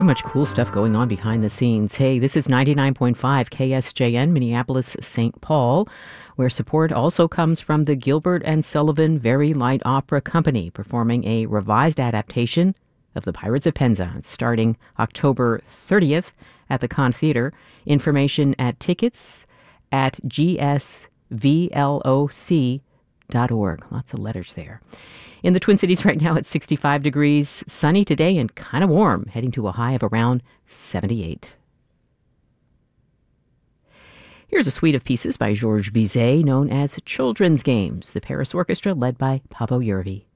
So much cool stuff going on behind the scenes. Hey, this is 99.5 KSJN, Minneapolis, St. Paul, where support also comes from the Gilbert and Sullivan Very Light Opera Company, performing a revised adaptation of The Pirates of Penzance, starting October 30th at the Conn Theater. Information at tickets at gsvloc.org. Lots of letters there. In the Twin Cities right now, it's 65 degrees, sunny today and kind of warm, heading to a high of around 78. Here's a suite of pieces by Georges Bizet known as Children's Games, the Paris Orchestra led by Paavo Järvi.